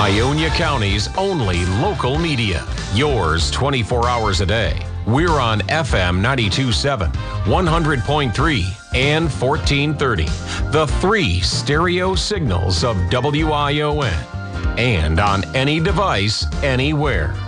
Ionia County's only local media. Yours 24 hours a day. We're on FM 92.7, 100.3, and 1430. The 3 stereo signals of WION. And on any device, anywhere.